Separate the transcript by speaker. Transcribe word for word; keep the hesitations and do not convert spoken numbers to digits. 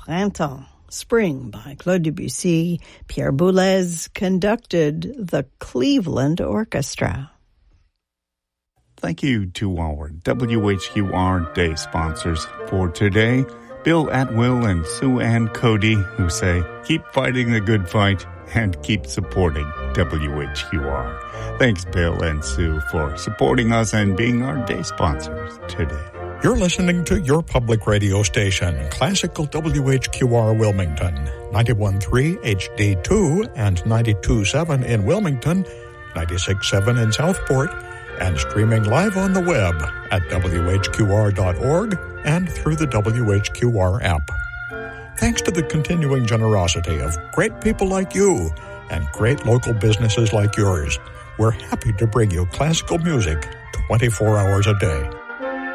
Speaker 1: Printemps, Spring by Claude Debussy. Pierre Boulez conducted the Cleveland Orchestra.
Speaker 2: Thank you to our W H Q R Day sponsors for today, Bill Atwill and Sue Ann Cody, who say, keep fighting the good fight and keep supporting W H Q R. Thanks, Bill and Sue, for supporting us and being our day sponsors today.
Speaker 3: You're listening to your public radio station, Classical W H Q R Wilmington, ninety-one point three H D two and ninety-two point seven in Wilmington, ninety-six point seven in Southport, and streaming live on the web at W H Q R dot org and through the W H Q R app. Thanks to the continuing generosity of great people like you and great local businesses like yours, we're happy to bring you classical music twenty-four hours a day.